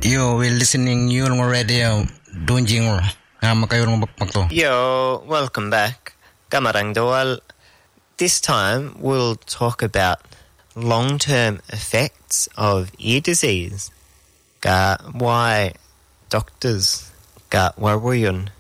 Yo, we're listening Yulong Radio. Dunjing Makayong Bakto. Yo, welcome back. Kamarang Doal. This time we'll talk about long-term effects of ear disease. Why doctors worry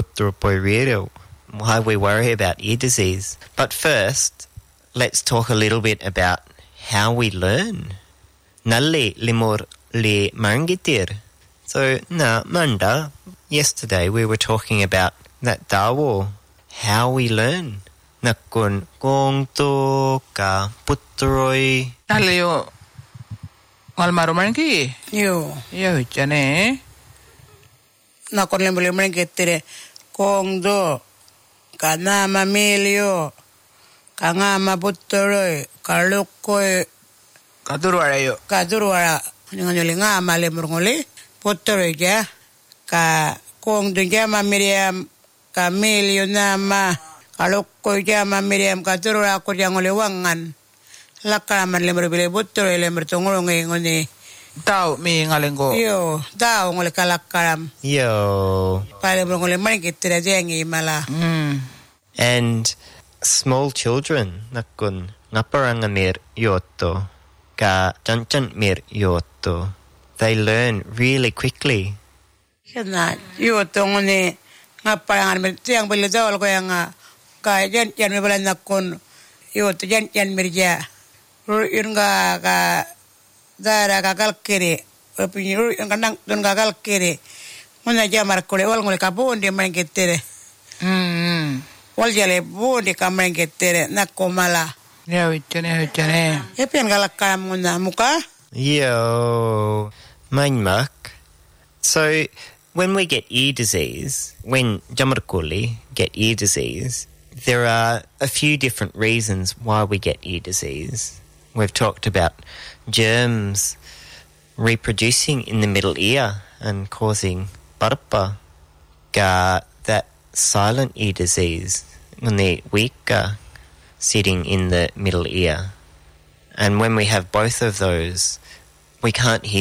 why we worry about ear disease. But first, let's talk a little bit about how we learn. Nalli limur li mangitir. So, Manda, yesterday we were talking about that dawo, how we learn. Nakun kong to ka putroi. Nalio almaro mangi. Yo Jane. nakon lembre getire kong do kana mamilio kanga mabutoroy kalukkoy kadurwara ngoli nga male murngoli potoroy ja ka kong do ja mamiriam kamilio nama kalukkoy ja mamiriam kadurwara ko jangole wangan lakaraman lembre bile butoroy lembre tongolongi ngoni Tao mi ngalengo. Yo, tao ngole kalakaram. Yo. Pale ngole mangitre jengi mala. And small children, nakun ngaparangamir yoto, ka chanchanmir yoto. They learn really quickly. Kana yoto ngone ngaparangamir tiang bele dawal ko yang ka jan mi bala nakun yoto jan mirja. Yun ka dara gagal kere opinyo kanang don gagal kere muna jamar kole wal ngol kabon de mangetere wal jale bode kamangetere nakomala Ya chane epen galakam muna muka Yo, Mainmak. So, when we get ear disease, when Jamarkuli get ear disease, there are a few different reasons why we get ear disease. We've talked about germs reproducing in the middle ear and causing barpa. That silent ear disease, when the wika sitting in the middle ear. And when we have both of those, we can't hear